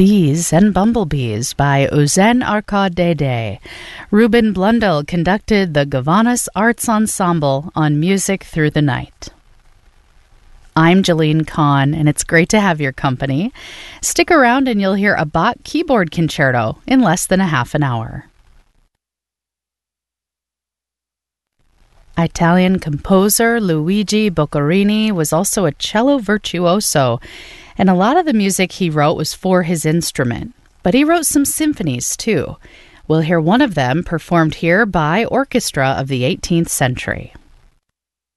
Bees and Bumblebees by Eugen Arcade. Ruben Blundell conducted the Gowanus Arts Ensemble on Music Through the Night. I'm Jalene Kahn, and it's great to have your company. Stick around and you'll hear a Bach keyboard concerto in less than a half an hour. Italian composer Luigi Boccherini was also a cello virtuoso, and a lot of the music he wrote was for his instrument. But he wrote some symphonies, too. We'll hear one of them performed here by Orchestra of the 18th Century.